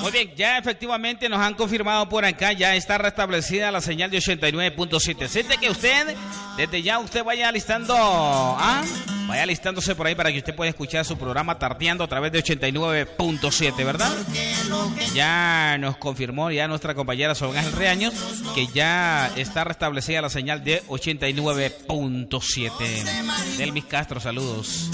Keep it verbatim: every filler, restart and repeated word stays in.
Muy bien, ya efectivamente nos han confirmado por acá, ya está restablecida la señal de ochenta y nueve punto siete. Siente que usted, desde ya usted vaya listando, ¿ah? Vaya listándose por ahí para que usted pueda escuchar su programa Tardeando a través de ochenta y nueve punto siete, ¿verdad? Ya nos confirmó ya nuestra compañera Sol Ángel Reaños que ya está restablecida la señal de ochenta y nueve punto siete. Delmis Castro, saludos.